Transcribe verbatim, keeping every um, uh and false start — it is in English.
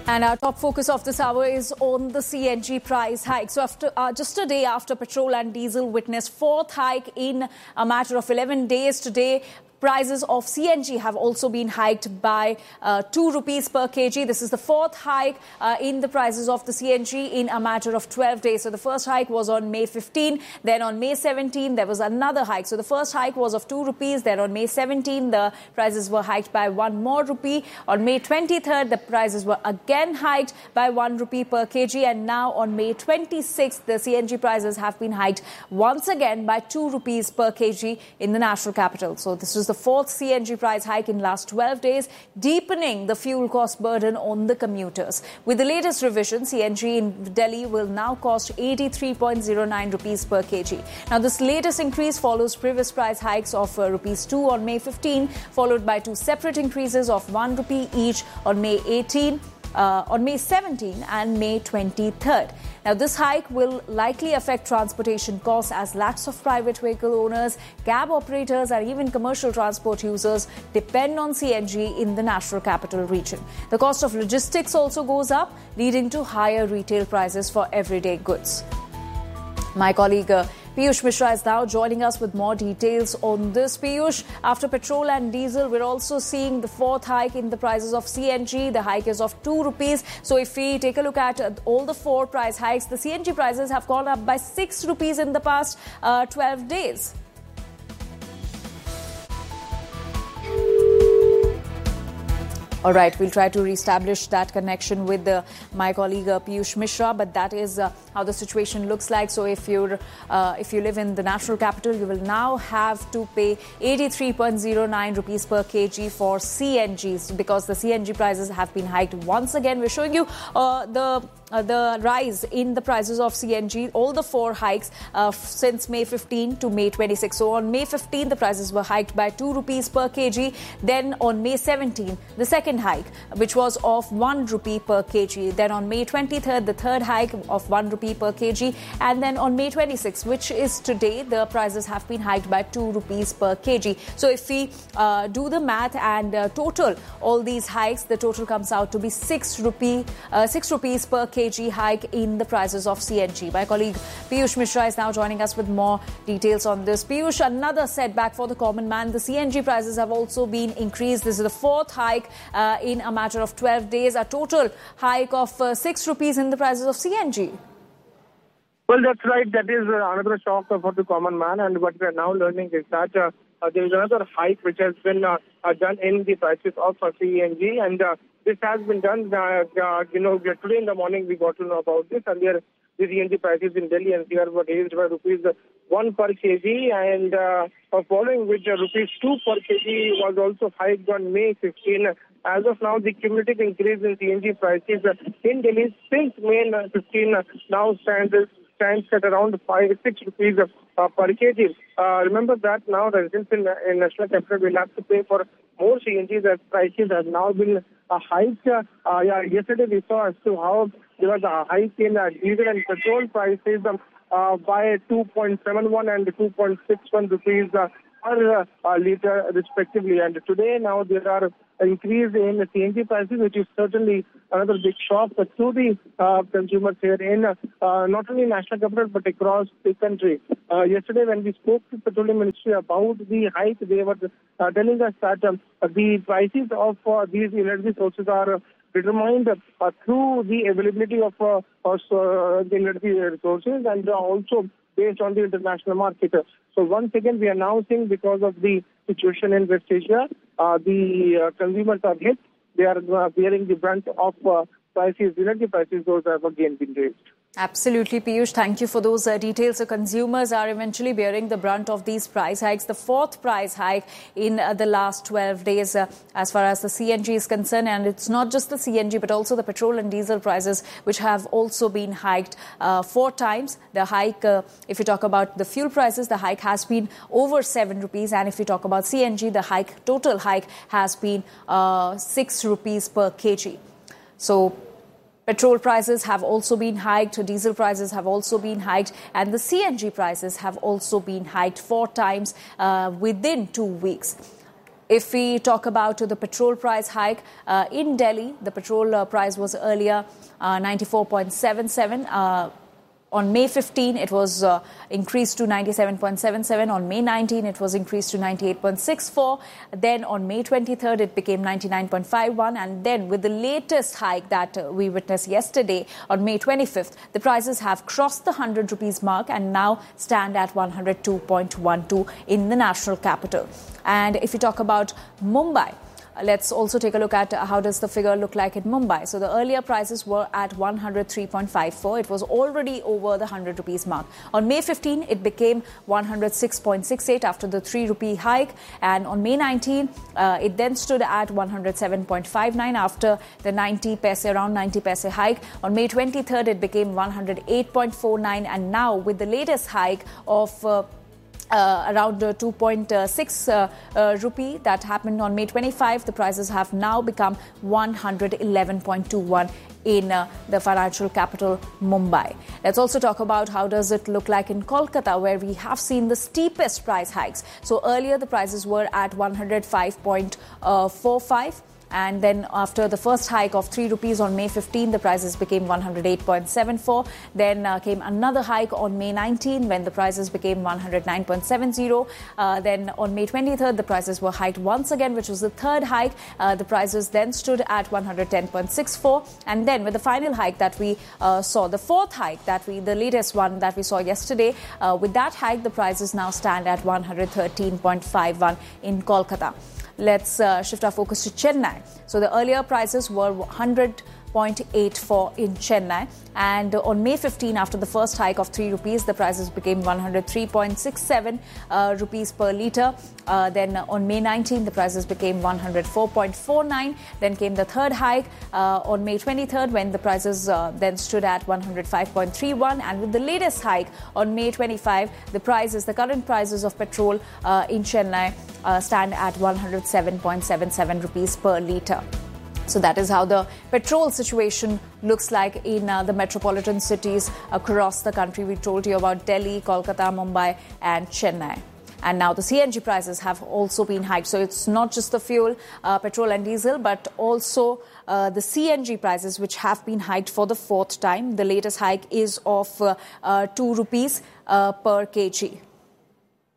And our top focus of this hour is on the C N G price hike. So after uh, just a day after petrol and diesel witnessed fourth hike in a matter of eleven days today, prices of C N G have also been hiked by uh, two rupees per kg. This is the fourth hike uh, in the prices of the C N G in a matter of twelve days. So the first hike was on May fifteenth. Then on May seventeenth, there was another hike. So the first hike was of two rupees. Then on May seventeenth, the prices were hiked by one more rupee. On May twenty-third, the prices were again hiked by one rupee per kg. And now on May twenty-sixth, the C N G prices have been hiked once again by two rupees per kg in the national capital. So this is the fourth C N G price hike in last twelve days, deepening the fuel cost burden on the commuters. With the latest revision, C N G in Delhi will now cost eighty-three point zero nine rupees per kg. Now, this latest increase follows previous price hikes of uh, rupees two on May fifteenth, followed by two separate increases of one rupee each on May eighteenth. Uh, on May seventeenth and May twenty-third. Now, this hike will likely affect transportation costs as lakhs of private vehicle owners, cab operators and even commercial transport users depend on C N G in the national capital region. The cost of logistics also goes up, leading to higher retail prices for everyday goods. My colleague uh, Piyush Mishra is now joining us with more details on this. Piyush, after petrol and diesel, we're also seeing the fourth hike in the prices of C N G. The hike is of two rupees. So if we take a look at uh, all the four price hikes, the C N G prices have gone up by six rupees in the past uh, twelve days. All right, we'll try to reestablish that connection with uh, my colleague uh, Piyush Mishra, but that is uh, how the situation looks like. So if you're uh, if you live in the national capital, you will now have to pay eighty-three point zero nine rupees per kg for C N Gs because the C N G prices have been hiked once again. We're showing you uh, the Uh, the rise in the prices of C N G, all the four hikes uh, f- since May fifteenth to May twenty-sixth. So on May fifteenth, the prices were hiked by two rupees per kg. Then on May seventeenth, the second hike, which was of one rupee per kg. Then on May twenty-third, the third hike of one rupee per kg. And then on May twenty-sixth, which is today, the prices have been hiked by two rupees per kg. So if we uh, do the math and uh, total all these hikes, the total comes out to be six rupee, uh, six rupees per kg. kg hike in the prices of C N G. My colleague Piyush Mishra is now joining us with more details on this. Piyush, another setback for the common man. The C N G prices have also been increased. This is the fourth hike uh, in a matter of twelve days, a total hike of uh, six rupees in the prices of C N G. Well, that's right. That is uh, another shock for the common man. And what we are now learning is that uh, uh, there is another hike which has been uh, uh, done in the prices of uh, C N G. And uh, this has been done, uh, uh, you know, today in the morning we got to know about this. Earlier, the C N G prices in Delly N C R were raised by rupees one per kg. And uh, following which uh, rupees two per kg was also hiked on May fifteenth. As of now, the cumulative increase in C N G prices in Delhi since May fifteenth now stands stands at around five, six rupees uh, per kg. Uh, remember that now residents in, in national capital will have to pay for more C N Gs as prices have now been uh, hiked. Uh, uh, yeah, yesterday we saw as to how there was a hike in uh, diesel and petrol prices um, uh, by two point seven one and two point six one rupees uh, per uh, litre respectively. And today now there are increase in C N G prices, which is certainly another big shock to the uh, consumers here in uh, not only national capital but across the country. Uh, yesterday, when we spoke to the Petroleum Ministry about the hike, they were uh, telling us that um, the prices of uh, these energy sources are uh, determined uh, through the availability of uh, uh, the energy resources and uh, also based on the international market. So once again, we are now seeing because of the situation in West Asia, uh, the uh, consumers are hit. They are uh, bearing the brunt of uh, prices, energy prices, those have again been raised. Absolutely, Piyush. Thank you for those uh, details. So consumers are eventually bearing the brunt of these price hikes. The fourth price hike in uh, the last twelve days uh, as far as the C N G is concerned. And it's not just the C N G but also the petrol and diesel prices which have also been hiked uh, four times. The hike, uh, if you talk about the fuel prices, the hike has been over seven rupees. And if you talk about C N G, the hike, total hike has been uh, six rupees per kg. So petrol prices have also been hiked, diesel prices have also been hiked, and the C N G prices have also been hiked four times uh, within two weeks. If we talk about the petrol price hike, uh, in Delhi, the petrol uh, price was earlier uh, ninety-four point seven seven. Uh, On May fifteenth, it was uh, increased to ninety-seven point seven seven. On May nineteenth, it was increased to ninety-eight point six four. Then on May twenty-third, it became ninety-nine point five one. And then with the latest hike that uh, we witnessed yesterday, on May twenty-fifth, the prices have crossed the one hundred rupees mark and now stand at one hundred two point one two in the national capital. And if you talk about Mumbai, let's also take a look at how does the figure look like in Mumbai. So the earlier prices were at one hundred three point five four. It was already over the one hundred rupees mark. On May fifteenth, it became one hundred six point six eight after the three rupee hike. And on May nineteenth, uh, it then stood at one hundred seven point five nine after the ninety paise, around ninety paise hike. On May twenty-third, it became one hundred eight point four nine. And now with the latest hike of uh, Uh, around uh, two point six uh, uh, rupee that happened on May twenty-fifth, the prices have now become one hundred eleven point two one in uh, the financial capital, Mumbai. Let's also talk about how does it look like in Kolkata, where we have seen the steepest price hikes. So earlier, the prices were at one hundred five point four five. And then after the first hike of three rupees on May fifteenth, the prices became one hundred eight point seven four. Then uh, came another hike on May nineteenth when the prices became one hundred nine point seven zero. Uh, then on May twenty-third, the prices were hiked once again, which was the third hike. Uh, the prices then stood at one hundred ten point six four. And then with the final hike that we uh, saw, the fourth hike that we, the latest one that we saw yesterday, uh, with that hike, the prices now stand at one hundred thirteen point five one in Kolkata. Let's uh, shift our focus to Chennai. So the earlier prices were one hundred point eight four in Chennai. And on May fifteenth, after the first hike of three rupees, the prices became one hundred three point six seven uh, rupees per litre. Uh, then on May nineteenth, the prices became one hundred four point four nine. Then came the third hike uh, on May twenty-third, when the prices uh, then stood at one hundred five point three one. And with the latest hike on May twenty-fifth, the prices, the current prices of petrol uh, in Chennai uh, stand at one hundred seven point seven seven rupees per litre. So that is how the petrol situation looks like in uh, the metropolitan cities across the country. We told you about Delhi, Kolkata, Mumbai and Chennai. And now the C N G prices have also been hiked. So it's not just the fuel, uh, petrol and diesel, but also uh, the C N G prices, which have been hiked for the fourth time. The latest hike is of uh, uh, two rupees uh, per kg.